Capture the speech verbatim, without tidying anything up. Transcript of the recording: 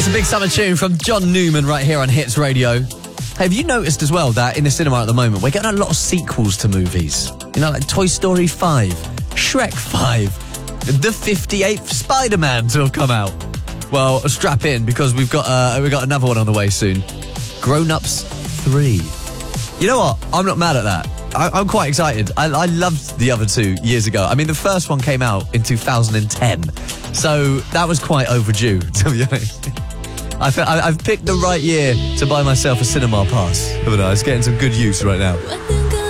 It's a big summer tune from John Newman right here on Hits Radio. Hey, have you noticed as well that in the cinema at the moment, we're getting a lot of sequels to movies? You know, like Toy Story five, Shrek five, the fifty-eighth Spider-Man to have come out. Well, strap in because we've got uh, we've got another one on the way soon. Grown Ups three. You know what? I'm not mad at that. I, I'm quite excited. I, I loved the other two years ago. I mean, the first one came out in two thousand ten, so that was quite overdue, to be honest. I fe- I, I've picked the right year to buy myself a cinema pass. I don't know, it's getting some good use right now.